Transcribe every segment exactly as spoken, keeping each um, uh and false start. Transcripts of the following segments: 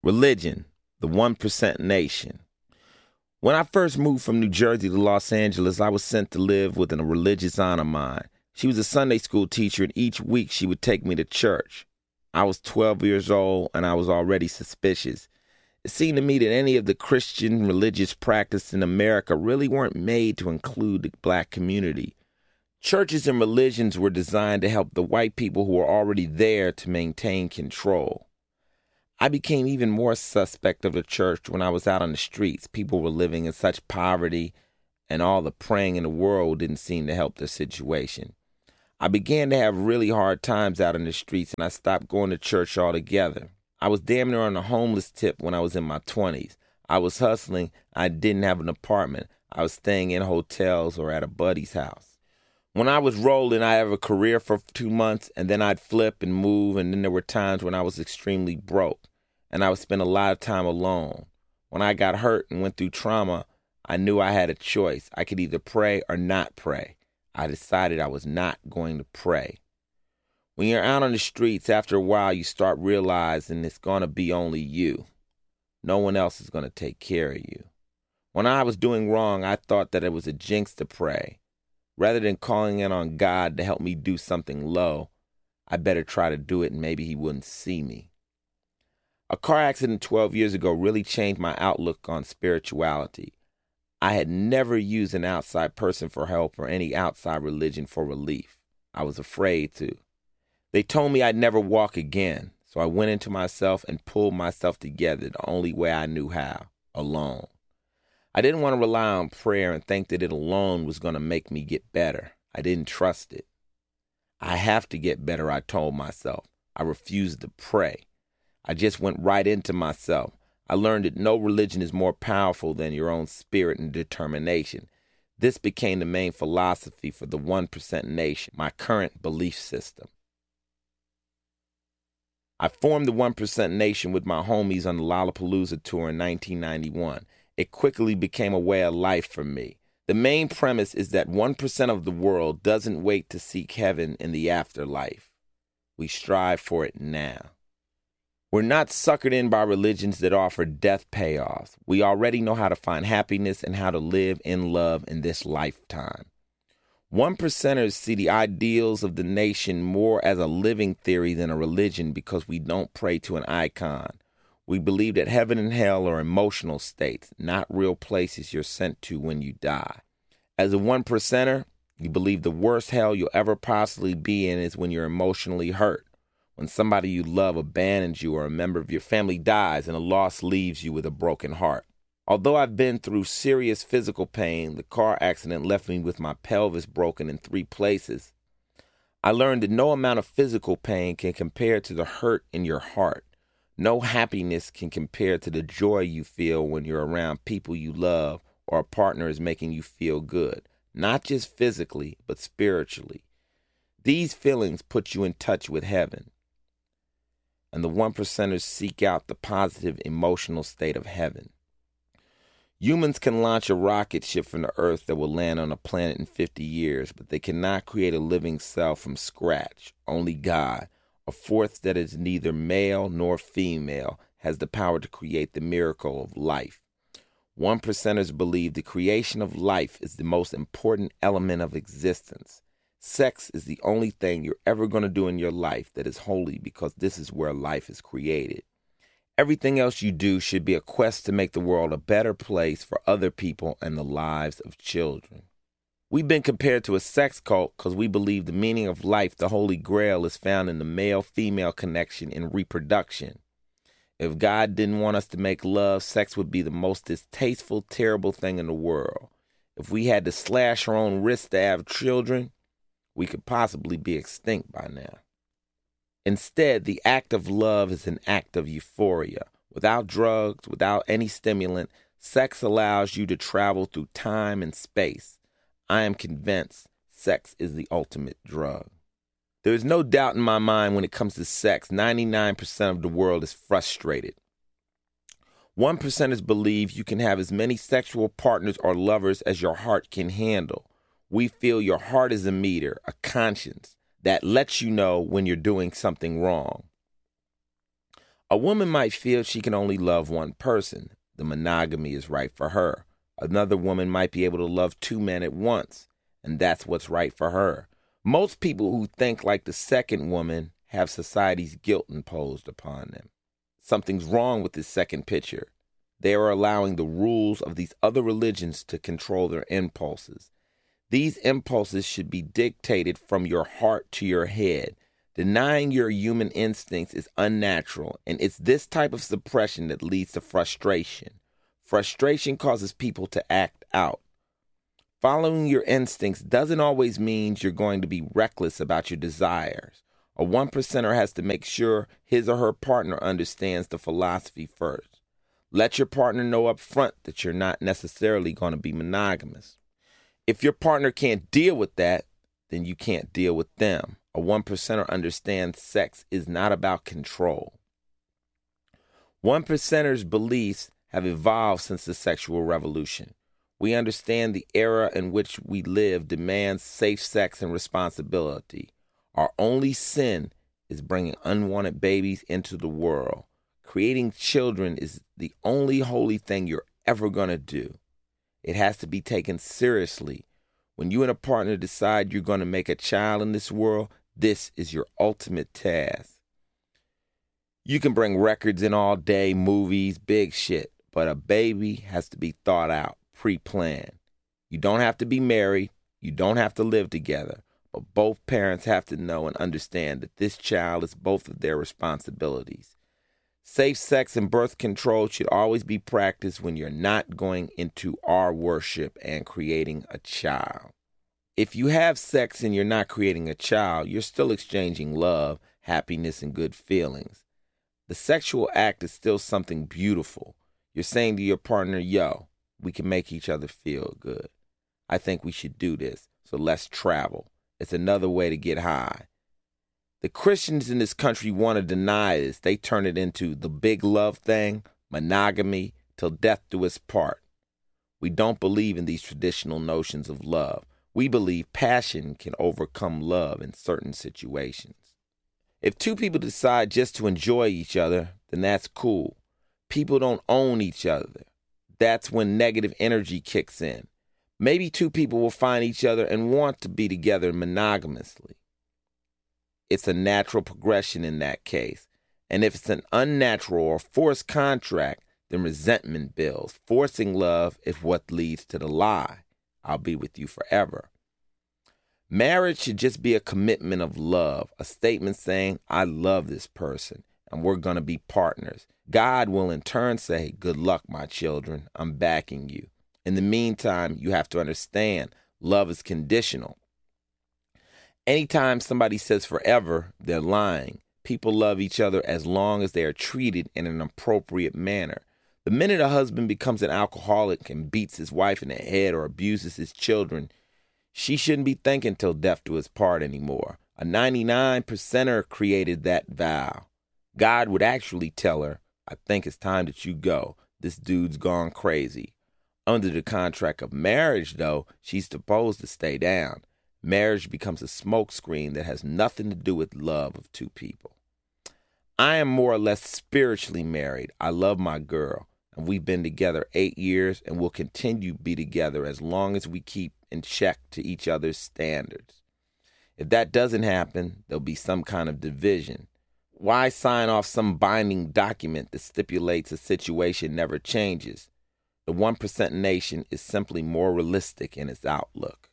Religion, the one percent nation. When I first moved from New Jersey to Los Angeles, I was sent to live with a religious aunt of mine. She was a Sunday school teacher, and each week she would take me to church. I was twelve years old, and I was already suspicious. It seemed to me that any of the Christian religious practices in America really weren't made to include the black community. Churches and religions were designed to help the white people who were already there to maintain control. I became even more suspect of the church when I was out on the streets. People were living in such poverty, and all the praying in the world didn't seem to help their situation. I began to have really hard times out in the streets, and I stopped going to church altogether. I was damn near on the homeless tip when I was in my twenties. I was hustling. I didn't have an apartment. I was staying in hotels or at a buddy's house. When I was rolling, I'd have a career for two months, and then I'd flip and move, and then there were times when I was extremely broke, and I would spend a lot of time alone. When I got hurt and went through trauma, I knew I had a choice. I could either pray or not pray. I decided I was not going to pray. When you're out on the streets, after a while, you start realizing it's going to be only you. No one else is going to take care of you. When I was doing wrong, I thought that it was a jinx to pray. Rather than calling in on God to help me do something low, I better try to do it and maybe he wouldn't see me. A car accident twelve years ago really changed my outlook on spirituality. I had never used an outside person for help or any outside religion for relief. I was afraid to. They told me I'd never walk again, so I went into myself and pulled myself together the only way I knew how, alone. I didn't want to rely on prayer and think that it alone was going to make me get better. I didn't trust it. I have to get better, I told myself. I refused to pray. I just went right into myself. I learned that no religion is more powerful than your own spirit and determination. This became the main philosophy for the one percent nation, my current belief system. I formed the one percent nation with my homies on the Lollapalooza tour in nineteen ninety-one. It quickly became a way of life for me. The main premise is that one percent of the world doesn't wait to seek heaven in the afterlife. We strive for it now. We're not suckered in by religions that offer death payoffs. We already know how to find happiness and how to live in love in this lifetime. One percenters see the ideals of the nation more as a living theory than a religion because we don't pray to an icon. We believe that heaven and hell are emotional states, not real places you're sent to when you die. As a one percenter, you believe the worst hell you'll ever possibly be in is when you're emotionally hurt, when somebody you love abandons you or a member of your family dies and a loss leaves you with a broken heart. Although I've been through serious physical pain, the car accident left me with my pelvis broken in three places. I learned that no amount of physical pain can compare to the hurt in your heart. No happiness can compare to the joy you feel when you're around people you love or a partner is making you feel good, not just physically, but spiritually. These feelings put you in touch with heaven. And the one percenters seek out the positive emotional state of heaven. Humans can launch a rocket ship from the Earth that will land on a planet in fifty years, but they cannot create a living cell from scratch. Only God, a force that is neither male nor female, has the power to create the miracle of life. One percenters believe the creation of life is the most important element of existence. Sex is the only thing you're ever going to do in your life that is holy because this is where life is created. Everything else you do should be a quest to make the world a better place for other people and the lives of children. We've been compared to a sex cult because we believe the meaning of life, the Holy Grail, is found in the male-female connection in reproduction. If God didn't want us to make love, sex would be the most distasteful, terrible thing in the world. If we had to slash our own wrists to have children, we could possibly be extinct by now. Instead, the act of love is an act of euphoria. Without drugs, without any stimulant, sex allows you to travel through time and space. I am convinced sex is the ultimate drug. There is no doubt in my mind when it comes to sex, ninety-nine percent of the world is frustrated. One percenters believe you can have as many sexual partners or lovers as your heart can handle. We feel your heart is a meter, a conscience, that lets you know when you're doing something wrong. A woman might feel she can only love one person. The monogamy is right for her. Another woman might be able to love two men at once, and that's what's right for her. Most people who think like the second woman have society's guilt imposed upon them. Something's wrong with this second picture. They are allowing the rules of these other religions to control their impulses. These impulses should be dictated from your heart to your head. Denying your human instincts is unnatural, and it's this type of suppression that leads to frustration. Frustration causes people to act out. Following your instincts doesn't always mean you're going to be reckless about your desires. A one percenter has to make sure his or her partner understands the philosophy first. Let your partner know up front that you're not necessarily going to be monogamous. If your partner can't deal with that, then you can't deal with them. A one percenter understands sex is not about control. One percenters' beliefs have evolved since the sexual revolution. We understand the era in which we live demands safe sex and responsibility. Our only sin is bringing unwanted babies into the world. Creating children is the only holy thing you're ever going to do. It has to be taken seriously. When you and a partner decide you're going to make a child in this world, this is your ultimate task. You can bring records in all day, movies, big shit, but a baby has to be thought out, pre-planned. You don't have to be married. You don't have to live together. But both parents have to know and understand that this child is both of their responsibilities. Safe sex and birth control should always be practiced when you're not going into our worship and creating a child. If you have sex and you're not creating a child, you're still exchanging love, happiness, and good feelings. The sexual act is still something beautiful. You're saying to your partner, yo, we can make each other feel good. I think we should do this, so let's travel. It's another way to get high. The Christians in this country want to deny this. They turn it into the big love thing, monogamy, till death do us part. We don't believe in these traditional notions of love. We believe passion can overcome love in certain situations. If two people decide just to enjoy each other, then that's cool. People don't own each other. That's when negative energy kicks in. Maybe two people will find each other and want to be together monogamously. It's a natural progression in that case. And if it's an unnatural or forced contract, then resentment builds. Forcing love is what leads to the lie. I'll be with you forever. Marriage should just be a commitment of love, a statement saying, I love this person, and we're going to be partners. God will in turn say, good luck, my children. I'm backing you. In the meantime, you have to understand, love is conditional. Anytime somebody says forever, they're lying. People love each other as long as they are treated in an appropriate manner. The minute a husband becomes an alcoholic and beats his wife in the head or abuses his children, she shouldn't be thinking till death do us part anymore. A ninety-nine percenter created that vow. God would actually tell her, I think it's time that you go. This dude's gone crazy. Under the contract of marriage, though, she's supposed to stay down. Marriage becomes a smokescreen that has nothing to do with love of two people. I am more or less spiritually married. I love my girl, and we've been together eight years and will continue to be together as long as we keep in check to each other's standards. If that doesn't happen, there'll be some kind of division. Why sign off some binding document that stipulates a situation never changes? The one percent nation is simply more realistic in its outlook.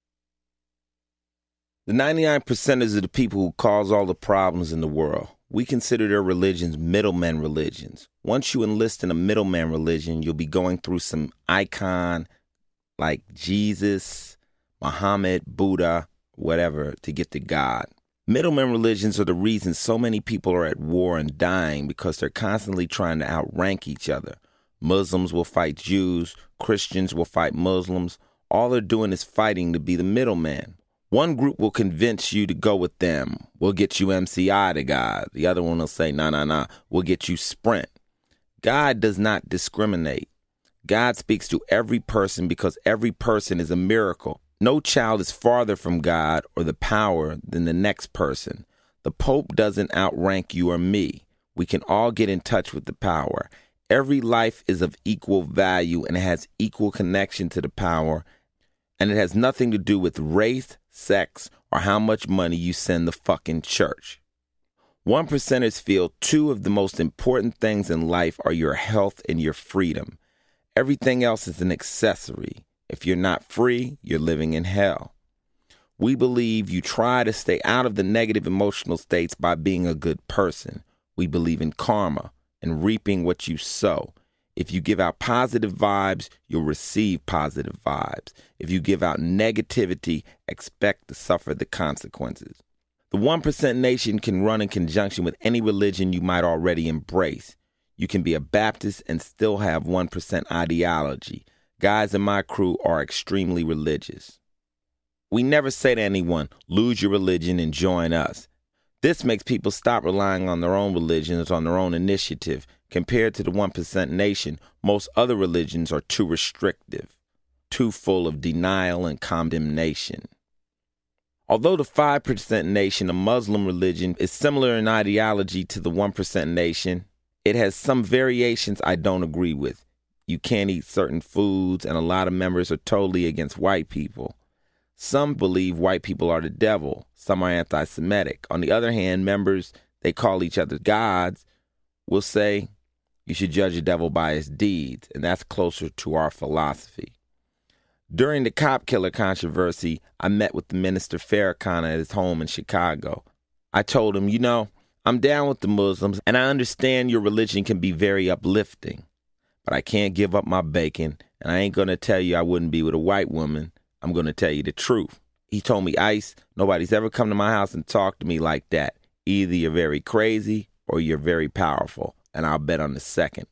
The ninety-nine percenters are the people who cause all the problems in the world. We consider their religions middleman religions. Once you enlist in a middleman religion, you'll be going through some icon like Jesus, Muhammad, Buddha, whatever, to get to God. Middleman religions are the reason so many people are at war and dying, because they're constantly trying to outrank each other. Muslims will fight Jews. Christians will fight Muslims. All they're doing is fighting to be the middleman. One group will convince you to go with them. We'll get you M C I to God. The other one will say, nah, nah, nah, we'll get you Sprint. God does not discriminate. God speaks to every person because every person is a miracle. No child is farther from God or the power than the next person. The Pope doesn't outrank you or me. We can all get in touch with the power. Every life is of equal value and it has equal connection to the power, and it has nothing to do with race, sex, or how much money you send the fucking church. One percenters feel two of the most important things in life are your health and your freedom. Everything else is an accessory. If you're not free, you're living in hell. We believe you try to stay out of the negative emotional states by being a good person. We believe in karma and reaping what you sow. If you give out positive vibes, you'll receive positive vibes. If you give out negativity, expect to suffer the consequences. The one percent Nation can run in conjunction with any religion you might already embrace. You can be a Baptist and still have one percent ideology. Guys in my crew are extremely religious. We never say to anyone, lose your religion and join us. This makes people stop relying on their own religions, on their own initiative. Compared to the one percent Nation, most other religions are too restrictive, too full of denial and condemnation. Although the five percent Nation, a Muslim religion, is similar in ideology to the one percent Nation, it has some variations I don't agree with. You can't eat certain foods, and a lot of members are totally against white people. Some believe white people are the devil. Some are anti-Semitic. On the other hand, members, they call each other gods, will say you should judge the devil by his deeds, and that's closer to our philosophy. During the cop killer controversy, I met with the Minister Farrakhan at his home in Chicago. I told him, you know, I'm down with the Muslims, and I understand your religion can be very uplifting, but I can't give up my bacon, and I ain't going to tell you I wouldn't be with a white woman. I'm going to tell you the truth. He told me, Ice, nobody's ever come to my house and talked to me like that. Either you're very crazy or you're very powerful, and I'll bet on the second.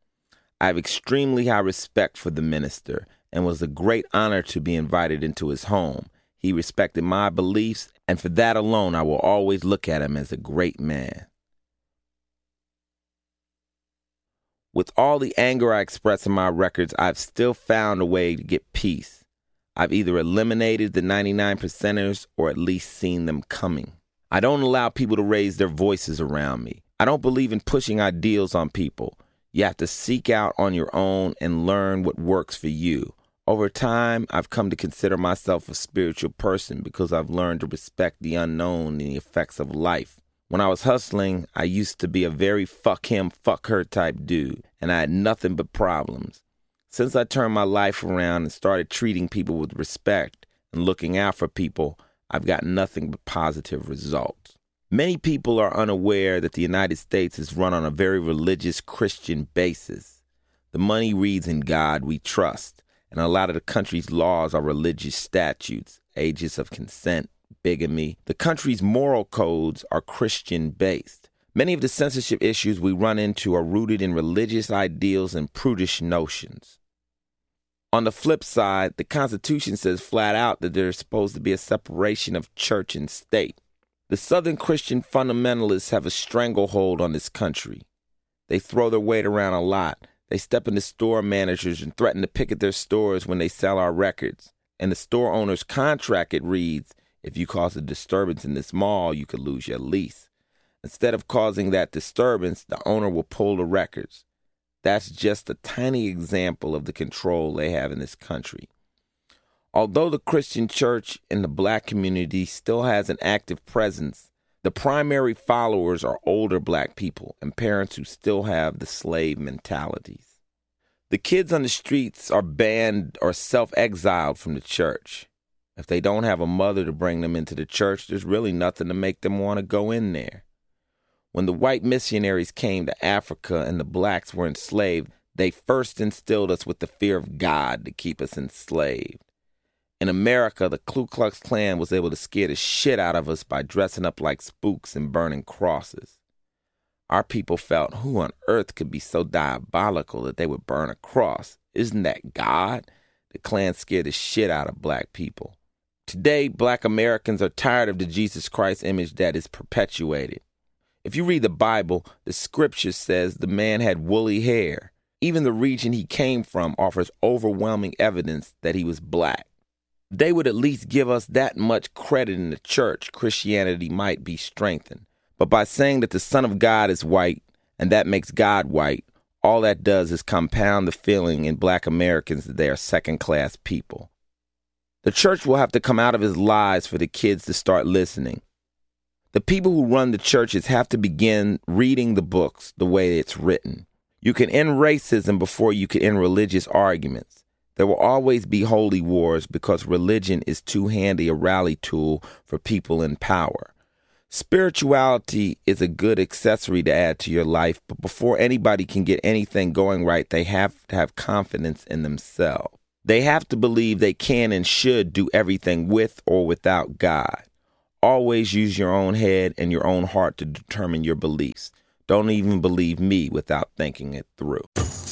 I have extremely high respect for the minister, and it was a great honor to be invited into his home. He respected my beliefs, and for that alone, I will always look at him as a great man. With all the anger I express in my records, I've still found a way to get peace. I've either eliminated the ninety-nine percenters or at least seen them coming. I don't allow people to raise their voices around me. I don't believe in pushing ideals on people. You have to seek out on your own and learn what works for you. Over time, I've come to consider myself a spiritual person because I've learned to respect the unknown and the effects of life. When I was hustling, I used to be a very fuck him, fuck her type dude, and I had nothing but problems. Since I turned my life around and started treating people with respect and looking out for people, I've got nothing but positive results. Many people are unaware that the United States is run on a very religious Christian basis. The money reads in God we trust, and a lot of the country's laws are religious statutes, ages of consent, bigamy. The country's moral codes are Christian-based. Many of the censorship issues we run into are rooted in religious ideals and prudish notions. On the flip side, the Constitution says flat out that there's supposed to be a separation of church and state. The Southern Christian fundamentalists have a stranglehold on this country. They throw their weight around a lot. They step into store managers and threaten to picket their stores when they sell our records. In the store owner's contract, it reads, if you cause a disturbance in this mall, you could lose your lease. Instead of causing that disturbance, the owner will pull the records. That's just a tiny example of the control they have in this country. Although the Christian church in the black community still has an active presence, the primary followers are older black people and parents who still have the slave mentalities. The kids on the streets are banned or self-exiled from the church. If they don't have a mother to bring them into the church, there's really nothing to make them want to go in there. When the white missionaries came to Africa and the blacks were enslaved, they first instilled us with the fear of God to keep us enslaved. In America, the Ku Klux Klan was able to scare the shit out of us by dressing up like spooks and burning crosses. Our people felt, who on earth could be so diabolical that they would burn a cross? Isn't that God? The Klan scared the shit out of black people. Today, black Americans are tired of the Jesus Christ image that is perpetuated. If you read the Bible, the scripture says the man had woolly hair. Even the region he came from offers overwhelming evidence that he was black. They would at least give us that much credit in the church. Christianity might be strengthened. But by saying that the Son of God is white, and that makes God white, all that does is compound the feeling in black Americans that they are second-class people. The church will have to come out of its lies for the kids to start listening. The people who run the churches have to begin reading the books the way it's written. You can end racism before you can end religious arguments. There will always be holy wars because religion is too handy a rally tool for people in power. Spirituality is a good accessory to add to your life, but before anybody can get anything going right, they have to have confidence in themselves. They have to believe they can and should do everything with or without God. Always use your own head and your own heart to determine your beliefs. Don't even believe me without thinking it through.